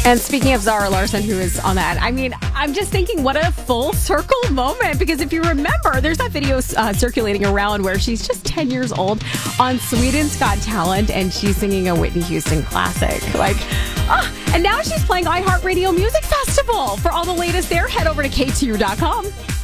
And speaking of Zara Larsson, who is on that, I mean, I'm just thinking what a full circle moment, because if you remember, there's that video circulating around where she's just 10 years old on Sweden's Got Talent, and she's singing a Whitney Houston classic. And now she's playing iHeartRadio Music Festival. For all the latest there, head over to KTU.com.